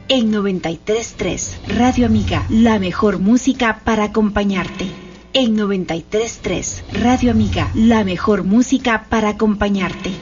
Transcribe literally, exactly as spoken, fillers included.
En noventa y tres punto tres, Radio Amiga, la mejor música para acompañarte. En noventa y tres punto tres, Radio Amiga, la mejor música para acompañarte.